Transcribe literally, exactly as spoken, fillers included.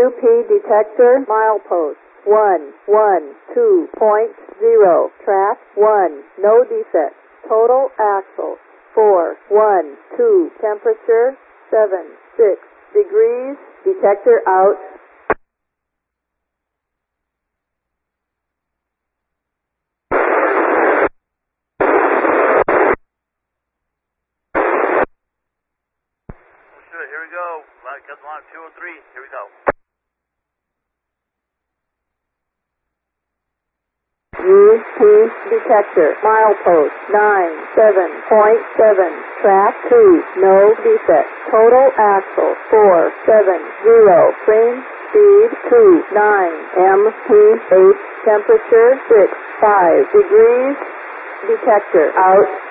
W P detector milepost one one two point zero. Track one, no defects. Total axle four one two. Temperature seven six degrees. Detector out. Here we go. Customer line two oh three. Here we go. U P detector milepost nine seven point seven. Track two, no defect. Total axle four seven zero. Frame speed two nine. M P H temperature six five degrees. Detector out.